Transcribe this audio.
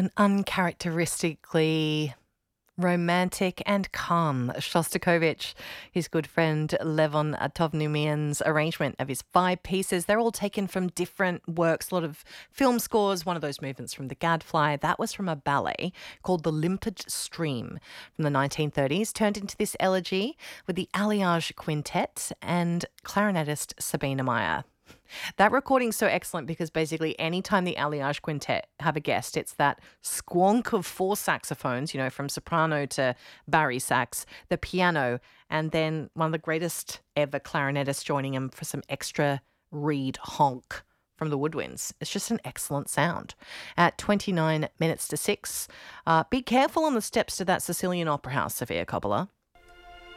An uncharacteristically romantic and calm Shostakovich, his good friend Levon Tovnumian's arrangement of his five pieces. They're all taken from different works, a lot of film scores. One of those movements from The Gadfly, that was from a ballet called The Limpid Stream from the 1930s, turned into this elegy with the Alliage Quintet and clarinetist Sabina Meyer. That recording's so excellent because basically anytime the Alliage Quintet have a guest, it's that squonk of four saxophones, from soprano to bari sax, the piano, and then one of the greatest ever clarinetists joining him for some extra reed honk from the woodwinds. It's just an excellent sound. At 29 minutes to 6, be careful on the steps to that Sicilian Opera House, Sofia Coppola.